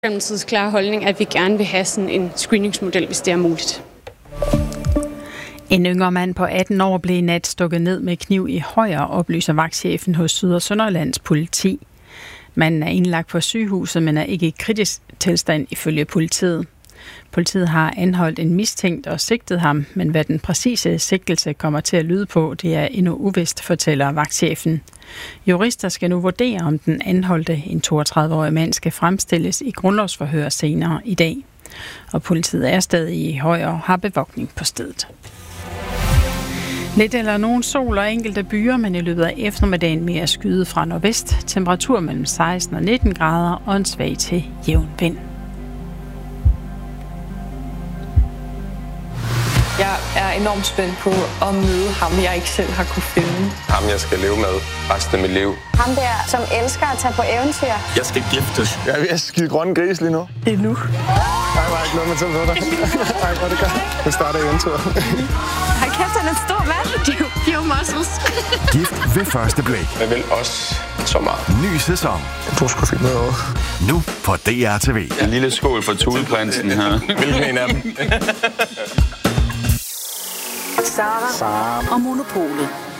Socialdemokratiets klare holdning, at vi gerne vil have sådan en screeningsmodel, hvis det er muligt. En yngre mand på 18 år blev i nat stukket ned med kniv i Højer, oplyser vagtchefen hos Syd- og Sønderlands politi. Manden er indlagt på sygehuset, men er ikke i kritisk tilstand ifølge politiet. Politiet har anholdt en mistænkt og sigtet ham, men hvad den præcise sigtelse kommer til at lyde på, det er endnu uvist, fortæller vagtchefen. Jurister skal nu vurdere, om den anholdte, en 32-årig mand, skal fremstilles i grundlovsforhør senere i dag. Og politiet er stadig i Højer og har bevogtning på stedet. Lidt eller nogen sol og enkelte byer, men i løbet af eftermiddagen mere skyde fra nordvest. Temperatur mellem 16 og 19 grader og en svag til jævn vind. Jeg er enormt spændt på at møde ham, jeg ikke selv har kunne finde. Ham, jeg skal leve med resten af mit liv. Ham der, som elsker at tage på eventyr. Jeg skal giftes. Jeg er ved at skide grønne gris lige nu. Det er nu. Ej, hvor er jeg glæder mig til at møde dig. Ej, hvor er det godt. Nu starter eventyret. Ej, kæft, han er en stor mand. Few muscles. Gift ved første blik. Jeg vil også så meget. Ny sæson. Du skulle finde noget over. Nu på DR TV. En lille skål for Tudeprinsen her. Hvilken en af dem? Sara og Monopolet.